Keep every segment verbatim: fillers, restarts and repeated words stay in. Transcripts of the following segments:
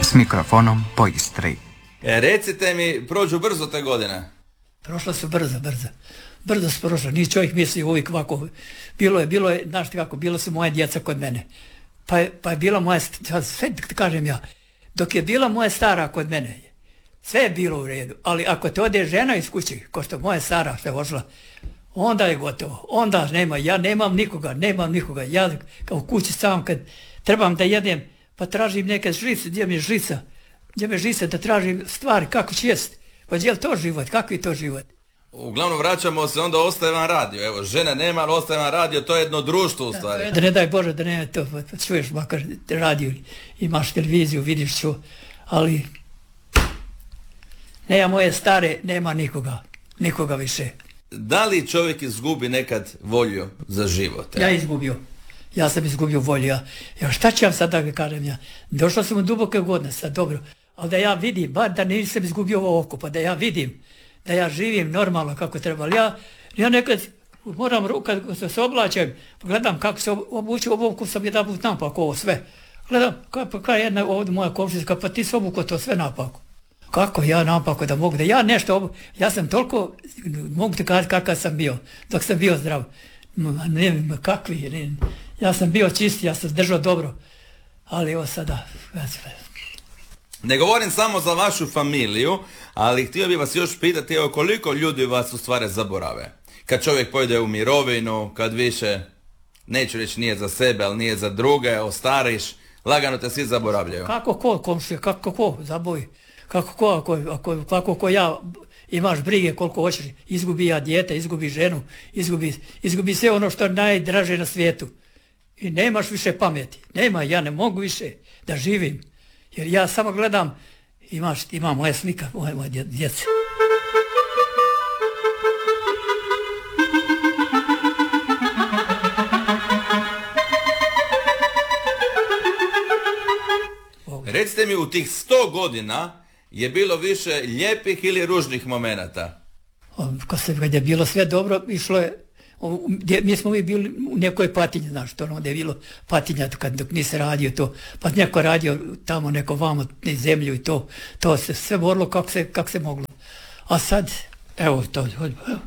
s mikrofonom po Istri. E, recite mi, prođu brzo te godine? Prošlo su brzo, brzo. Brzo su prošlo. Nije čovjek misli uvijek ovako. Bilo je, bilo je, znaš kako, bilo su moje djeca kod mene. Pa je, pa je bila moja, sve kažem ja, dok je bila moja stara kod mene, sve je bilo u redu. Ali ako te ode žena iz kuće, ko što moja stara što je ošla, onda je gotovo. Onda nema, ja nemam nikoga, nemam nikoga. Ja kao u kući sam kad trebam da jedem, pa tražim neke žlice, gdje mi je žlica, gdje mi je žlica da tražim stvari, kako će jest. Pa je li to život, kakvi je to život? Uglavnom vraćamo se, onda ostaje vam radio. Evo, žene nema, ali ostaje vam radio, to je jedno društvo u stvari. Da, da ne daj Bože da ne to, pa čuješ makar radio, imaš televiziju, vidiš čo, ali nema moje stare, nema nikoga, nikoga više. Da li čovjek izgubi nekad volju za život? Ja izgubio. Ja sam izgubio volju. Ja, ja šta ću ja sad da ga kažem ja? Došla sam u duboke godine sad, dobro. Ali da ja vidim, bar da nisam izgubio ovo oko, pa da ja vidim, da ja živim normalno kako treba. Ali ja, ja nekad moram, kad se oblačem, gledam kako se obući, obuku sam jedan put napak ovo sve. Gledam, kao ka jedna ovdje moja komšica, pa ti se obuko to sve napako. Kako ja napako da mogu da ja nešto obu... Ja sam toliko, mogu ti kazati kakav sam bio, dok sam bio zdrav. Ne kakvi, ne, ja sam bio čist, ja sam držao dobro. Ali evo sada... Ne govorim samo za vašu familiju, ali htio bih vas još pitati, evo, koliko ljudi vas u stvari zaborave? Kad čovjek pojede u mirovinu, kad više, neću reći nije za sebe, ali nije za druge, ostariš, lagano te svi zaboravljaju. Kako ko, komšija, kako ko, zaboji. Kako ko, ako, ako, kako ko ja, imaš brige koliko hoćeš, izgubi ja dijete, izgubi ženu, izgubi, izgubi sve ono što je najdraže na svijetu. I nemaš više pameti, nema, ja ne mogu više da živim. Jer ja samo gledam, imaš, ima moja slika, moja, moja djeca. Recite mi, u tih sto godina je bilo više lijepih ili ružnih momenata? Kad, se, kad je bilo sve dobro, išlo je, gdje, mi smo uvijek bili u nekoj patinji, znaš, to ono gdje je bilo patinja, kad, dok nisi radio to, pa neko radio tamo, neko vamo, zemlju i to, to se sve moralo kako se, kak se moglo. A sad, evo, to, evo,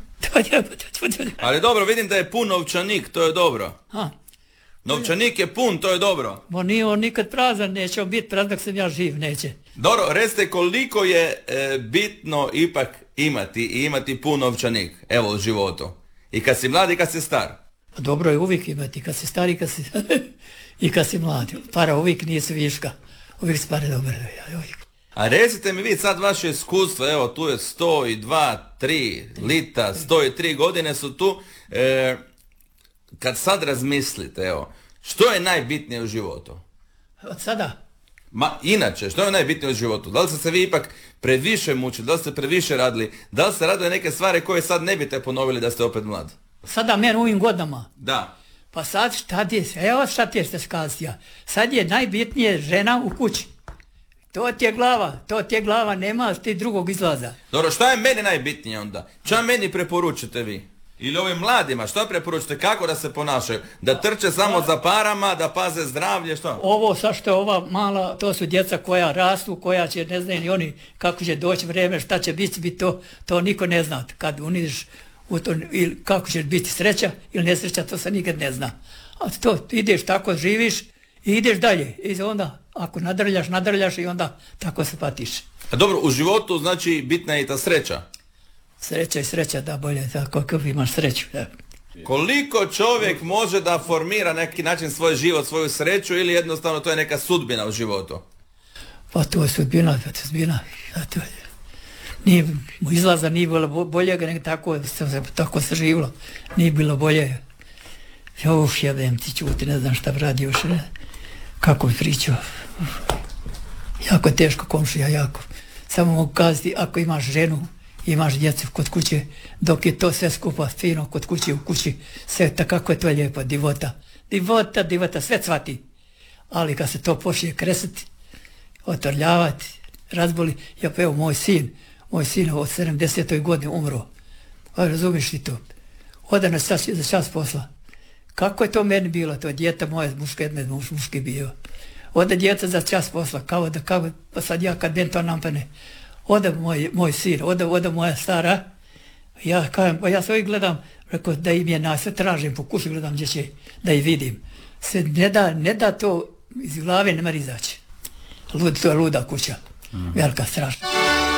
ali dobro, vidim da je pun novčanik, to je dobro. A? Novčanik je pun, to je dobro. Bo nije on nikad prazan, neće on biti prazan dok sam ja živ, neće. Dobro, recite koliko je e, bitno ipak imati i imati pun novčanik, evo, u životu. I kad si mlad i kad si star. Dobro je uvijek imati, kad si star i kad si, i kad si mlad. Para uvijek nije viška, uvijek si pare dobre. A recite mi vi sad vaše iskustvo, evo tu je sto dva, tri lita, sto tri godine su tu. E, kad sad razmislite, evo, što je najbitnije u životu? Od sada? Ma inače, što je najbitnije u životu? Da li ste se vi ipak previše mučili, da li ste previše radili, da li ste radili neke stvari koje sad ne biste ponovili da ste opet mlad? Sada meni u ovim godinama? Da. Pa sad šta ti je, evo šta ti je što skazati ja. Sad je najbitnije žena u kući. To ti je glava, to ti je glava, nema ti drugog izlaza. Dobro, šta je meni najbitnije onda? Šta meni preporučite vi? Ili ovim mladima, što preporučite, kako da se ponašaju? Da trče samo za parama, da paze zdravlje, što? Ovo, sa što je ova mala, to su djeca koja rastu, koja će, ne znaju ni oni kako će doći vrijeme, šta će biti, biti to, to niko ne zna. Kad unidiš u to, ili kako će biti sreća ili nesreća, to se nikad ne zna. A to, ideš tako, živiš i ideš dalje. I onda, ako nadrljaš, nadrljaš i onda tako se patiš. A dobro, u životu znači bitna je i ta sreća. Sreća i sreća, da, bolje, tako kako imaš sreću, da. Koliko čovjek može da formira neki način svoj život, svoju sreću, ili jednostavno to je neka sudbina u životu? Pa to je sudbina, to je sudbina. To je. Nije, izlaza nije bilo bolje, nego tako, tako se živilo. Nije bilo bolje. Uf, jebem ti čuti, ne znam šta radi još, ne? Kako bi pričao. Jako teško, komšija, jako. Samo mogu kazati, ako imaš ženu, imaš djecu kod kuće, dok je to sve skupa fino kod kuće, u kući, sve tako kako je to lijepo, divota. Divota, divota, sve cvati. Ali kad se to počne kresati, otrljavati, razboli, ja pa evo moj sin, moj sin od sedamdesetoj godini umro. A razumiješ li to? Odan je za čas posla. Kako je to meni bilo, to je djeta moje, muške, jedne muš, muški bio. ode djeca za čas posla, kao da, kao, pa sad ja kad ben to nampane, ode moj, moj sin, ode, ode moja stara, ja kažem, pa ja sve uvijek gledam, rekao da im je na sve tražim, po kući gledam gdje će, da ih vidim. Sve ne da, ne da to iz glave ne mora izaći. Lud, to je luda kuća, velika, strašna.